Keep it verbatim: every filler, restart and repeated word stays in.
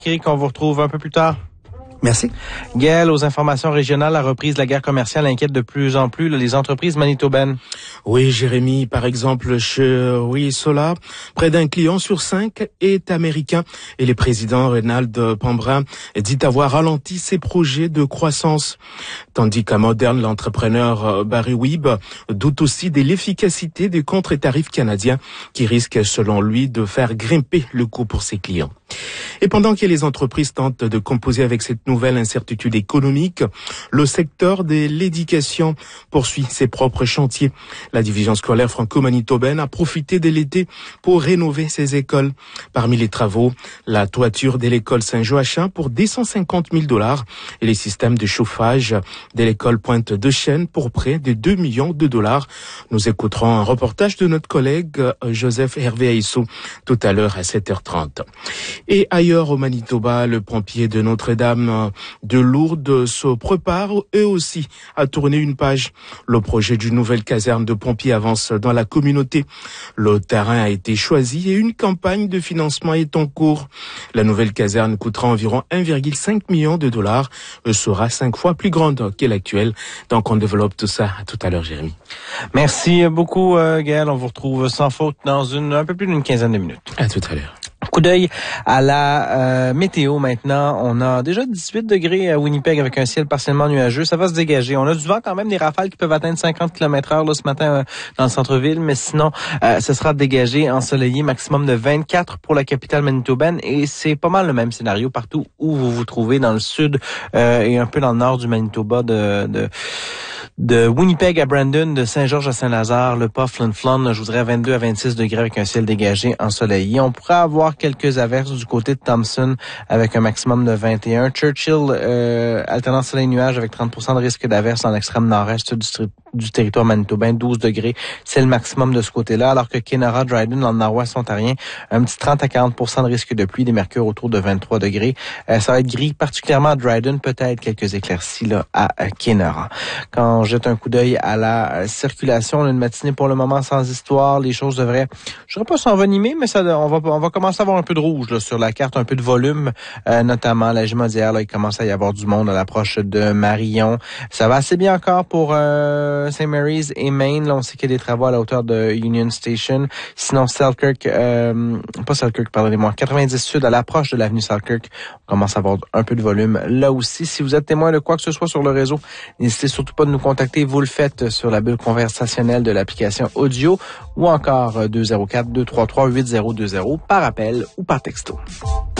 Eric, on vous retrouve un peu plus tard. Merci. Gaël, aux informations régionales, la reprise de la guerre commerciale inquiète de plus en plus là, les entreprises manitobaines. Oui, Jérémy, par exemple, chez oui, Sola, près d'un client sur cinq est américain et le président Ronald Pambrin dit avoir ralenti ses projets de croissance. Tandis qu'à Moderne, l'entrepreneur Barry Weeb doute aussi de l'efficacité des contre-tarifs canadiens qui risquent, selon lui, de faire grimper le coût pour ses clients. Et pendant que les entreprises tentent de composer avec cette nouvelle incertitude économique, le secteur de l'éducation poursuit ses propres chantiers. La division scolaire franco-manitobaine a profité de l'été pour rénover ses écoles. Parmi les travaux, la toiture de l'école Saint-Joachim pour deux cent cinquante mille dollars et les systèmes de chauffage de l'école Pointe-de-Chêne pour près de deux millions de dollars. Nous écouterons un reportage de notre collègue Joseph Hervé Aissou tout à l'heure à sept heures trente. Et ailleurs au Manitoba, le pompier de Notre-Dame de Lourdes se prépare eux aussi à tourner une page. Le projet d'une nouvelle caserne de pompiers avance dans la communauté. Le terrain a été choisi et une campagne de financement est en cours. La nouvelle caserne coûtera environ un virgule cinq million de dollars et sera cinq fois plus grande que l'actuelle. Donc on développe tout ça tout à l'heure, Jérémy. Merci beaucoup, euh, Gaël. On vous retrouve sans faute dans une un peu plus d'une quinzaine de minutes. À tout à l'heure. Coup d'œil à la euh, météo maintenant. On a déjà dix-huit degrés à Winnipeg avec un ciel partiellement nuageux. Ça va se dégager. On a du vent quand même, des rafales qui peuvent atteindre cinquante kilomètres heure là, ce matin euh, dans le centre-ville, mais sinon, euh, ce sera dégagé, ensoleillé, maximum de vingt-quatre pour la capitale manitobaine et c'est pas mal le même scénario partout où vous vous trouvez dans le sud euh, et un peu dans le nord du Manitoba de... de De Winnipeg à Brandon, de Saint-Georges à Saint-Lazare, le pas Flin Flon, je vous dirais vingt-deux à vingt-six degrés avec un ciel dégagé ensoleillé. On pourrait avoir quelques averses du côté de Thompson avec un maximum de vingt et un. Churchill, euh, alternant soleil-nuage avec trente pour cent de risque d'averse dans l'extrême nord-est du, du territoire manitobain, douze degrés. C'est le maximum de ce côté-là, alors que Kenora, Dryden, dans le nord-ouest ontarien, un petit trente à quarante pour cent de risque de pluie, des mercures autour de vingt-trois degrés. Euh, ça va être gris, particulièrement à Dryden, peut-être quelques éclaircies là à euh, Kenora. Quand on jette un coup d'œil à la circulation, on a une matinée pour le moment sans histoire. Les choses devraient, je dirais pas s'envenimer, mais ça, on va, on va commencer à avoir un peu de rouge là, sur la carte, un peu de volume, euh, notamment la Jumodière, là, il commence à y avoir du monde à l'approche de Marion. Ça va assez bien encore pour euh, Saint Mary's et Maine. Là, on sait qu'il y a des travaux à la hauteur de Union Station. Sinon, Selkirk, euh, pas Selkirk, pardonnez-moi, quatre-vingt-dix sud à l'approche de l'avenue Selkirk, on commence à avoir un peu de volume là aussi. Si vous êtes témoin de quoi que ce soit sur le réseau, n'hésitez surtout pas de nous contacter. Vous le faites sur la bulle conversationnelle de l'application audio ou encore deux zéro quatre deux trois trois huit zéro deux zéro par appel ou par texto.